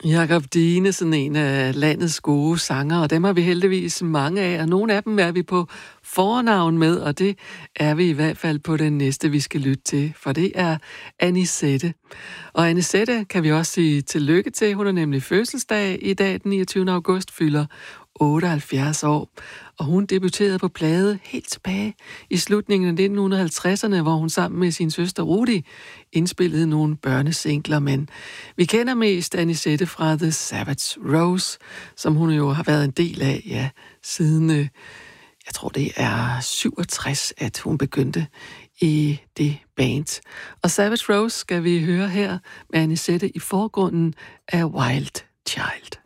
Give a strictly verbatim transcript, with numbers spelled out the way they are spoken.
Jakob Digne, sådan en af landets gode sanger, og dem har vi heldigvis mange af, og nogle af dem er vi på fornavn med, og det er vi i hvert fald på den næste, vi skal lytte til, for det er Anisette. Og Anisette kan vi også sige tillykke til, hun er nemlig fødselsdag i dag, den niogtyvende august, fylder otteoghalvfjerds år, og hun debuterede på plade helt tilbage i slutningen af nitten halvtredserne, hvor hun sammen med sin søster Rudi indspillede nogle børnesingler, men vi kender mest Anisette fra The Savage Rose, som hun jo har været en del af, ja, siden, jeg tror det er syvogtres, at hun begyndte i det band. Og Savage Rose skal vi høre her med Anisette i forgrunden af Wild Child.